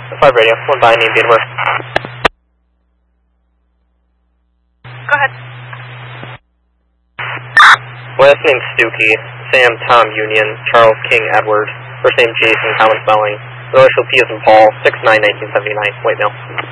5 radio, 1 by name, date of birth. Go ahead. Last name Stuckey, Sam, Tom, Union, Charles, King, Edward. First name Jason, common spelling. Initial P as in Paul, 6/9/1979, white male.